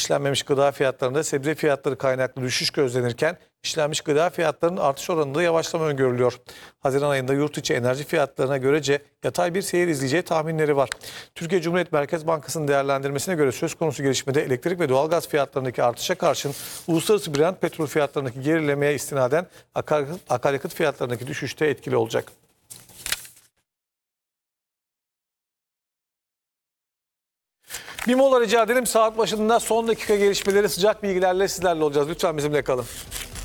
işlenmemiş gıda fiyatlarında sebze fiyatları kaynaklı düşüş gözlenirken işlenmiş gıda fiyatlarının artış oranında yavaşlama öngörülüyor. Haziran ayında yurt içi enerji fiyatlarına görece yatay bir seyir izleyeceği tahminleri var. Türkiye Cumhuriyet Merkez Bankası'nın değerlendirmesine göre söz konusu gelişmede elektrik ve doğalgaz fiyatlarındaki artışa karşın uluslararası Brent petrol fiyatlarındaki gerilemeye istinaden akaryakıt fiyatlarındaki düşüşte etkili olacak. Bir mola rica edelim. Saat başında son dakika gelişmeleri sıcak bilgilerle sizlerle olacağız. Lütfen bizimle kalın.